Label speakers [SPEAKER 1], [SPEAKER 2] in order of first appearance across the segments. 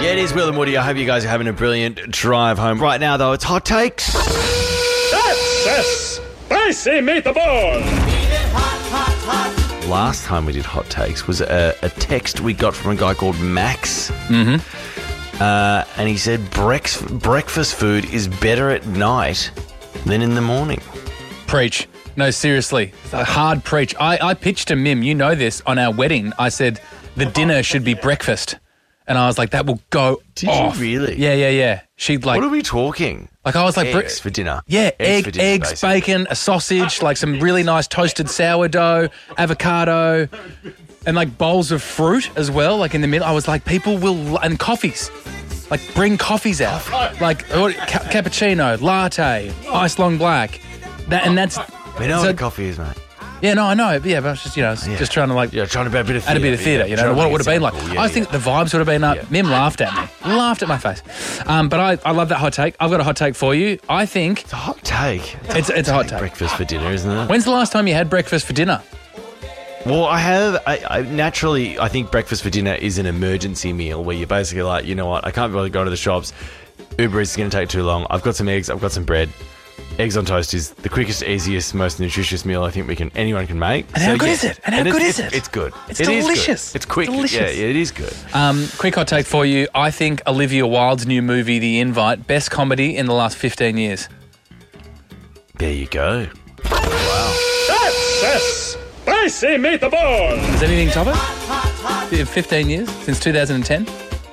[SPEAKER 1] Yeah, it is Will and Woody. I hope you guys are having a brilliant drive home. Right now, though, it's Hot Takes.
[SPEAKER 2] That's a spicy meatball.
[SPEAKER 1] Last time we did Hot Takes was a text we got from a guy called Max.
[SPEAKER 3] Mm-hmm.
[SPEAKER 1] And he said breakfast food is better at night than in the morning.
[SPEAKER 3] Preach. No, seriously. It's a hard preach. I pitched to Mim, you know this, on our wedding. I said the dinner should be breakfast. And I was like, that will go off.
[SPEAKER 1] Did you really?
[SPEAKER 3] Yeah. She'd like...
[SPEAKER 1] What are we talking?
[SPEAKER 3] Like I was like...
[SPEAKER 1] Eggs for dinner.
[SPEAKER 3] Yeah,
[SPEAKER 1] Eggs for dinner,
[SPEAKER 3] eggs,
[SPEAKER 1] basically.
[SPEAKER 3] bacon, a sausage, like some really nice toasted sourdough, avocado, and like bowls of fruit as well, like in the middle. I was like, people will... And coffees. Like bring coffees out. Like cappuccino, latte, ice long black. That's...
[SPEAKER 1] We know what a coffee is, mate.
[SPEAKER 3] Yeah, no, I know. Yeah, but I was just, just trying to like...
[SPEAKER 1] Yeah, trying to add a bit of theatre.
[SPEAKER 3] Add a bit of theatre, what it would have been like. I think the vibes would have been up.
[SPEAKER 1] Yeah.
[SPEAKER 3] Mim laughed at me. Laughed at my face. But I love that hot take. I've got a hot take for you. I think...
[SPEAKER 1] It's a hot take.
[SPEAKER 3] It's a hot take.
[SPEAKER 1] Breakfast for dinner, isn't it?
[SPEAKER 3] When's the last time you had breakfast for dinner?
[SPEAKER 1] Well, I naturally, I think breakfast for dinner is an emergency meal where you're basically like, you know what, I can't be bothered to go to the shops. Uber Eats is going to take too long. I've got some eggs. I've got some bread. Eggs on toast is the quickest, easiest, most nutritious meal I think anyone can make.
[SPEAKER 3] And how good is it? And how good is it?
[SPEAKER 1] It's good.
[SPEAKER 3] It's
[SPEAKER 1] It is
[SPEAKER 3] delicious.
[SPEAKER 1] good. It's quick.
[SPEAKER 3] Delicious.
[SPEAKER 1] Yeah, it is good.
[SPEAKER 3] Quick hot take for you. I think Olivia Wilde's new movie, The Invite, best comedy in the last 15 years.
[SPEAKER 1] There you go.
[SPEAKER 2] That's a spicy meatball.
[SPEAKER 3] Does anything top it? 15 years? Since 2010?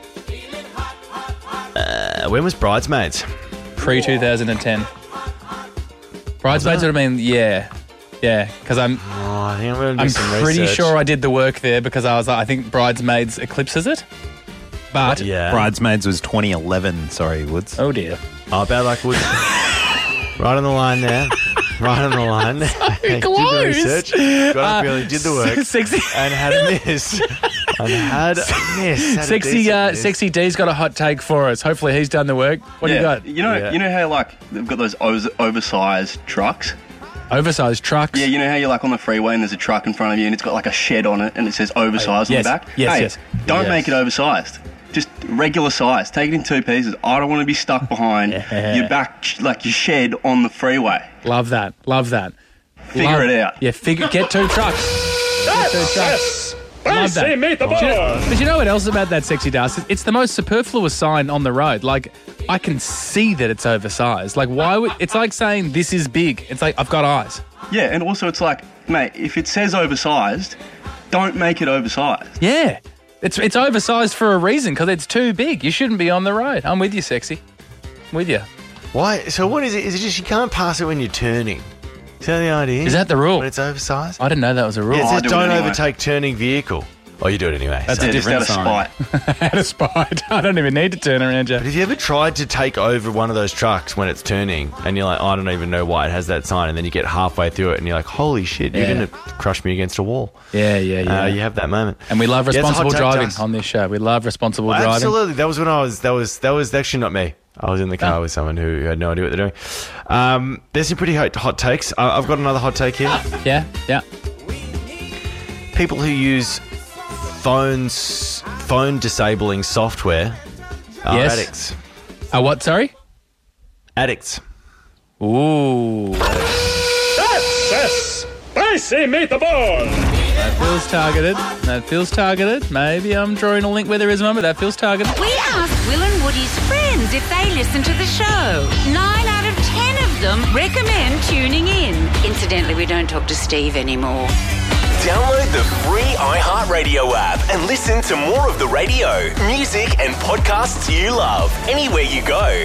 [SPEAKER 1] When was Bridesmaids?
[SPEAKER 3] Pre-2010. Bridesmaids would have been, yeah, because I'm
[SPEAKER 1] I think I'm going to do some
[SPEAKER 3] pretty
[SPEAKER 1] research.
[SPEAKER 3] sure I did the work there because I was like, I think Bridesmaids eclipses it. But,
[SPEAKER 1] Yeah.
[SPEAKER 4] Bridesmaids was 2011. Sorry, Woods.
[SPEAKER 3] oh dear.
[SPEAKER 1] Oh, bad luck, Woods. Right on the line there. Right on the line. Did the
[SPEAKER 3] close.
[SPEAKER 1] research. Got up early, did the work.
[SPEAKER 3] Sexy.
[SPEAKER 1] And had a miss. Had a miss.
[SPEAKER 3] Sexy D's got a hot take for us. Hopefully he's done the work. What do you got?
[SPEAKER 5] You know,
[SPEAKER 1] Yeah.
[SPEAKER 5] you know how like they've got those oversized trucks.
[SPEAKER 3] Oversized trucks.
[SPEAKER 5] Yeah, you know how you're like on the freeway and there's a truck in front of you and it's got like a shed on it and it says oversized
[SPEAKER 3] Yes,
[SPEAKER 5] on the back.
[SPEAKER 3] yes,
[SPEAKER 5] Hey,
[SPEAKER 3] yes.
[SPEAKER 5] Don't
[SPEAKER 1] Yes.
[SPEAKER 5] make it oversized. Just regular size. Take it in two pieces. I don't want to be stuck behind your back, like your shed on the freeway.
[SPEAKER 3] Love that.
[SPEAKER 5] Figure it out.
[SPEAKER 3] Yeah, get two trucks.
[SPEAKER 2] That's
[SPEAKER 3] Two
[SPEAKER 2] a
[SPEAKER 3] trucks. Love
[SPEAKER 2] spicy
[SPEAKER 3] that.
[SPEAKER 2] meatball.
[SPEAKER 3] But you know what else about that Sexy Dust? It's the most superfluous sign on the road. Like, I can see that it's oversized. Like, why would... It's like saying, this is big. It's like, I've got eyes.
[SPEAKER 5] Yeah, and also it's like, mate, if it says oversized, don't make it oversized.
[SPEAKER 3] Yeah. It's oversized for a reason, because it's too big. You shouldn't be on the road. I'm with you, Sexy. I'm with you.
[SPEAKER 1] Why? So what is it? Is it just you can't pass it when you're turning? Is that the idea?
[SPEAKER 3] Is that the rule?
[SPEAKER 1] When it's oversized?
[SPEAKER 3] I didn't know that was a rule.
[SPEAKER 1] Yeah, it
[SPEAKER 5] I
[SPEAKER 1] says
[SPEAKER 5] do it
[SPEAKER 1] don't
[SPEAKER 5] anyway.
[SPEAKER 1] overtake turning vehicle. Oh, you do it anyway.
[SPEAKER 3] That's
[SPEAKER 1] so.
[SPEAKER 3] a
[SPEAKER 5] Just out
[SPEAKER 3] different
[SPEAKER 5] of
[SPEAKER 3] sign.
[SPEAKER 5] spite.
[SPEAKER 3] Out of spite. I don't even need to turn around, Jeff.
[SPEAKER 1] But have you ever tried to take over one of those trucks when it's turning and you're like, I don't even know why it has that sign, and then you get halfway through it and you're like, holy shit, you're
[SPEAKER 3] Yeah.
[SPEAKER 1] going to crush me against a wall.
[SPEAKER 3] Yeah.
[SPEAKER 1] You have that moment.
[SPEAKER 3] And we love
[SPEAKER 1] Yeah, it's a hot
[SPEAKER 3] responsible
[SPEAKER 1] take,
[SPEAKER 3] driving
[SPEAKER 1] Dust.
[SPEAKER 3] on this show. We love responsible driving.
[SPEAKER 1] Absolutely. That was when that was actually not me. I was in the car with someone who had no idea what they're doing. There's some pretty hot takes. I've got another hot take here.
[SPEAKER 3] Yeah.
[SPEAKER 1] People who use phone disabling software are
[SPEAKER 3] Yes.
[SPEAKER 1] addicts.
[SPEAKER 3] What, sorry?
[SPEAKER 1] Addicts.
[SPEAKER 3] Ooh.
[SPEAKER 2] That's a spicy meatball.
[SPEAKER 3] That feels targeted. Maybe I'm drawing a link where there is one, but that feels targeted.
[SPEAKER 6] We asked Will and Woody's friends if they listen to the show. 9 out of 10 of them recommend tuning in. Incidentally, we don't talk to Steve anymore.
[SPEAKER 7] Download the free iHeartRadio app and listen to more of the radio, music, and podcasts you love anywhere you go.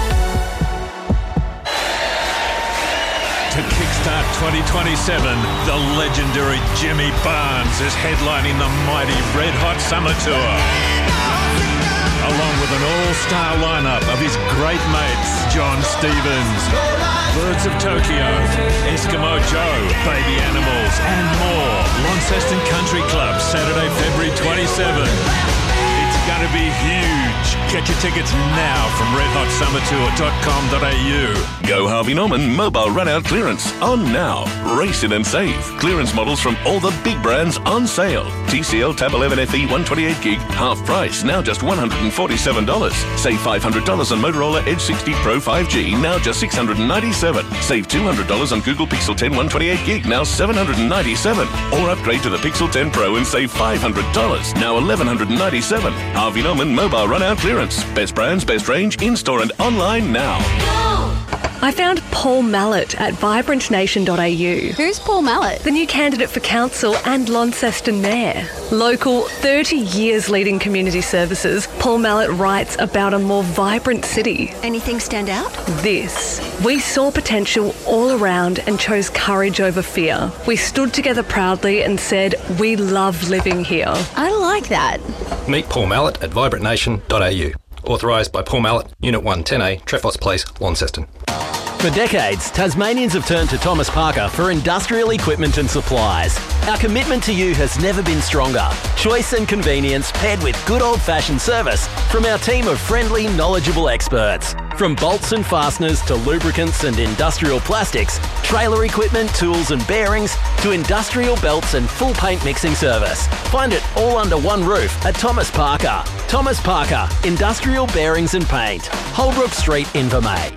[SPEAKER 8] To kickstart 2027, the legendary Jimmy Barnes is headlining the mighty Red Hot Summer Tour. Along with an all-star lineup of his great mates, John Stevens, Birds of Tokyo, Eskimo Joe, Baby Animals, and more. Launceston Country Club, Saturday, February 27. It's going to be huge. Get your tickets now from redhotsummertour.com.au.
[SPEAKER 7] Go Harvey Norman mobile run-out clearance on now. Race in and save. Clearance models from all the big brands on sale. TCL Tab 11 FE 128 gig, half price, now just $147. Save $500 on Motorola Edge 60 Pro 5G, now just $697. Save $200 on Google Pixel 10 128 gig, now $797. Or upgrade to the Pixel 10 Pro and save $500, now $1,197. Harvey Norman mobile run-out clearance. Best brands, best range, in-store and online now.
[SPEAKER 9] I found Paul Mallett at vibrantnation.au.
[SPEAKER 10] Who's Paul Mallett?
[SPEAKER 9] The new candidate for council and Launceston Mayor. Local, 30 years leading community services, Paul Mallett writes about a more vibrant city.
[SPEAKER 10] Anything stand out?
[SPEAKER 9] This. We saw potential all around and chose courage over fear. We stood together proudly and said, we love living here.
[SPEAKER 10] I like that.
[SPEAKER 11] Meet Paul Mallett at vibrantnation.au. Authorised by Paul Mallett, Unit 110A, Trefoss Place, Launceston.
[SPEAKER 12] For decades, Tasmanians have turned to Thomas Parker for industrial equipment and supplies. Our commitment to you has never been stronger. Choice and convenience paired with good old-fashioned service from our team of friendly, knowledgeable experts. From bolts and fasteners to lubricants and industrial plastics, trailer equipment, tools and bearings, to industrial belts and full paint mixing service. Find it all under one roof at Thomas Parker. Thomas Parker, Industrial Bearings and Paint. Holbrook Street, Invermay.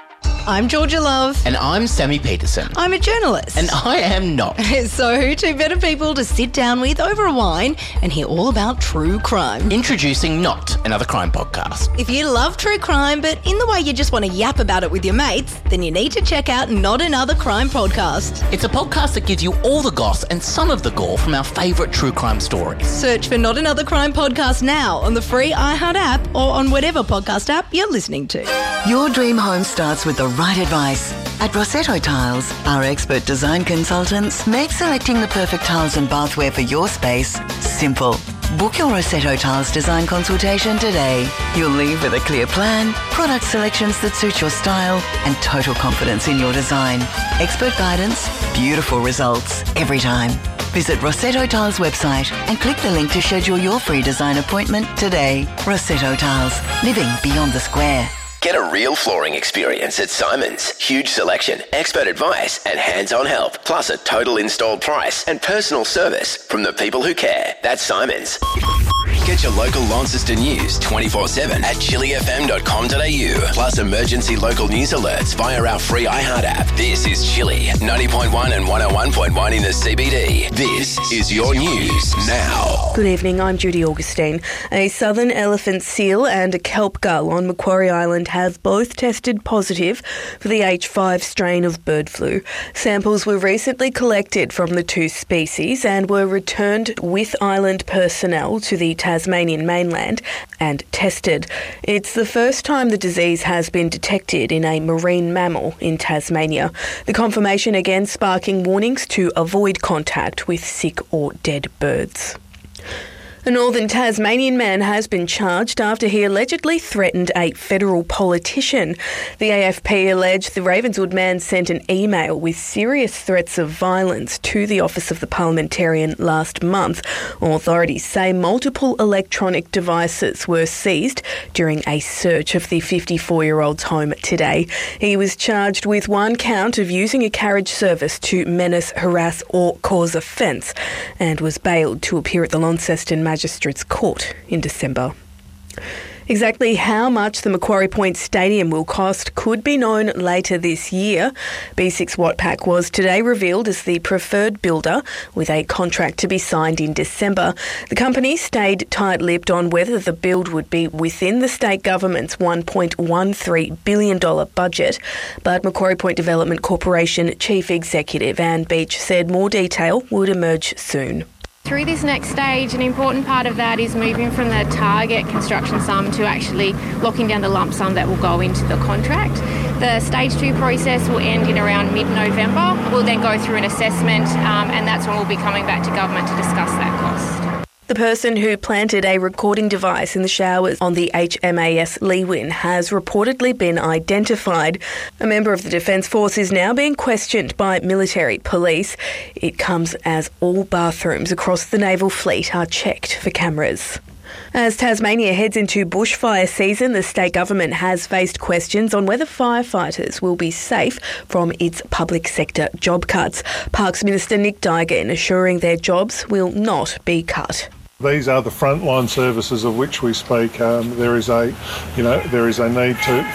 [SPEAKER 10] I'm Georgia Love.
[SPEAKER 13] And I'm Sammy Peterson.
[SPEAKER 10] I'm a journalist.
[SPEAKER 13] And I am not.
[SPEAKER 10] So, two better people to sit down with over a wine and hear all about true crime.
[SPEAKER 13] Introducing Not, another crime podcast.
[SPEAKER 10] If you love true crime, but in the way you just want to yap about it with your mates, then you need to check out Not Another Crime Podcast.
[SPEAKER 13] It's a podcast that gives you all the goss and some of the gore from our favourite true crime stories.
[SPEAKER 10] Search for Not Another Crime Podcast now on the free iHeart app or on whatever podcast app you're listening to.
[SPEAKER 14] Your dream home starts with the right advice. At Rossetto Tiles, our expert design consultants make selecting the perfect tiles and bathware for your space simple. Book your Rossetto Tiles design consultation today. You'll leave with a clear plan, product selections that suit your style, and total confidence in your design. Expert guidance, beautiful results every time. Visit Rossetto Tiles website and click the link to schedule your free design appointment today. Rossetto Tiles, living beyond the square.
[SPEAKER 7] Get a real flooring experience at Simon's. Huge selection, expert advice, and hands-on help. Plus a total installed price and personal service from the people who care. That's Simon's. Get your local Launceston news 24/7 at chillyfm.com.au. Plus emergency local news alerts via our free iHeart app. This is Chilly 90.1 and 101.1 in the CBD. This is your news now.
[SPEAKER 15] Good evening, I'm Judy Augustine. A southern elephant seal and a kelp gull on Macquarie Island have both tested positive for the H5 strain of bird flu. Samples were recently collected from the two species and were returned with island personnel to the Tasmanian mainland and tested. It's the first time the disease has been detected in a marine mammal in Tasmania. The confirmation again sparking warnings to avoid contact with sick or dead birds. A northern Tasmanian man has been charged after he allegedly threatened a federal politician. The AFP alleged the Ravenswood man sent an email with serious threats of violence to the office of the parliamentarian last month. Authorities say multiple electronic devices were seized during a search of the 54-year-old's home today. He was charged with one count of using a carriage service to menace, harass or cause offence and was bailed to appear at the Launceston Magistrates Court in December. Exactly how much the Macquarie Point Stadium will cost could be known later this year. B6 Watpac was today revealed as the preferred builder, with a contract to be signed in December. The company stayed tight-lipped on whether the build would be within the state government's $1.13 billion budget, but Macquarie Point Development Corporation Chief Executive Anne Beach said more detail would emerge soon.
[SPEAKER 16] Through this next stage, an important part of that is moving from the target construction sum to actually locking down the lump sum that will go into the contract. The stage 2 process will end in around mid-November. We'll then go through an assessment and that's when we'll be coming back to government to discuss that cost.
[SPEAKER 15] The person who planted a recording device in the showers on the HMAS Leewin has reportedly been identified. A member of the Defence Force is now being questioned by military police. It comes as all bathrooms across the naval fleet are checked for cameras. As Tasmania heads into bushfire season, the state government has faced questions on whether firefighters will be safe from its public sector job cuts. Parks Minister Nick Duigan assuring their jobs will not be cut.
[SPEAKER 17] These are the frontline services of which we speak. There is a need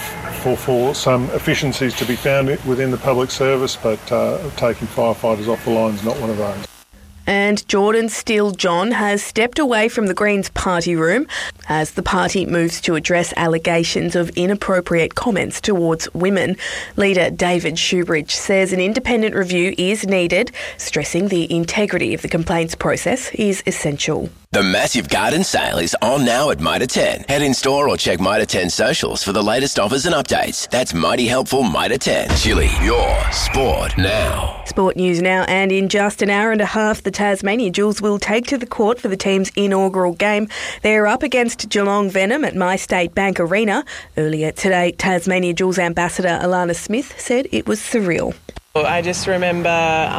[SPEAKER 17] for some efficiencies to be found within the public service, but taking firefighters off the line is not one of those.
[SPEAKER 15] And Jordan Steele-John has stepped away from the Greens party room as the party moves to address allegations of inappropriate comments towards women. Leader David Shoebridge says an independent review is needed, stressing the integrity of the complaints process is essential.
[SPEAKER 18] The massive garden sale is on now at Mitre 10. Head in store or check Mitre 10 socials for the latest offers and updates. That's mighty helpful Mitre 10. Chili, your sport now.
[SPEAKER 15] Sport news now, and in just an hour and a half, the Tasmania Jewels will take to the court for the team's inaugural game. They're up against Geelong Venom at MyState Bank Arena. Earlier today, Tasmania Jewels ambassador Alana Smith said it was surreal.
[SPEAKER 19] I just remember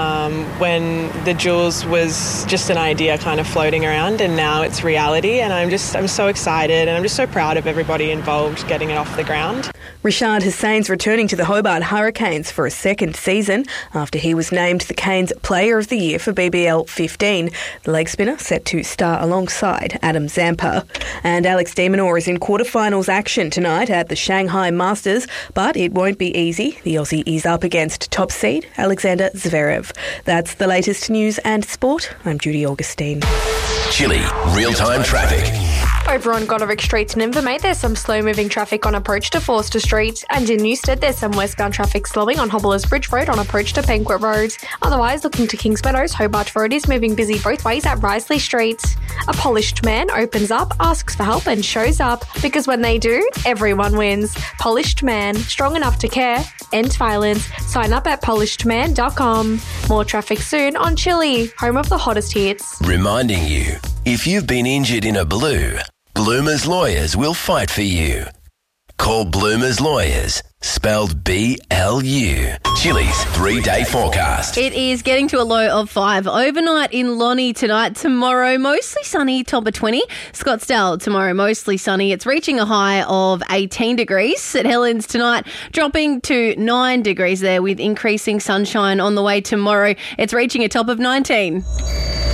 [SPEAKER 19] when the Jewels was just an idea kind of floating around, and now it's reality, and I'm so excited, and I'm just so proud of everybody involved getting it off the ground.
[SPEAKER 15] Rashad Hussein's returning to the Hobart Hurricanes for a second season after he was named the Canes Player of the Year for BBL 15. The leg spinner set to star alongside Adam Zampa. And Alex de Minaur is in quarterfinals action tonight at the Shanghai Masters, but it won't be easy. The Aussie is up against top seed Alexander Zverev. That's the latest news and sport. I'm Judy Augustine.
[SPEAKER 18] Chili, real-time traffic.
[SPEAKER 20] Over on Goderic Street in Invermay, there's some slow-moving traffic on approach to Forster Street, and in Newstead, there's some westbound traffic slowing on Hobblers Bridge Road on approach to Penquet Road. Otherwise, looking to Kings Meadows, Hobart Road is moving busy both ways at Risley Street. A polished man opens up, asks for help and shows up, because when they do, everyone wins. Polished Man, strong enough to care, end violence. Sign up at polishedman.com. More traffic soon on Chili, home of the hottest hits.
[SPEAKER 18] Reminding you, if you've been injured in a blue, Bloomer's Lawyers will fight for you. Call Bloomer's Lawyers, spelled B-L-U. Chili's 3-day forecast.
[SPEAKER 21] It is getting to a low of 5. Overnight in Lonnie tonight. Tomorrow, mostly sunny, top of 20. Scottsdale tomorrow, mostly sunny. It's reaching a high of 18 degrees. St Helens tonight, dropping to 9 degrees there with increasing sunshine on the way tomorrow. It's reaching a top of 19.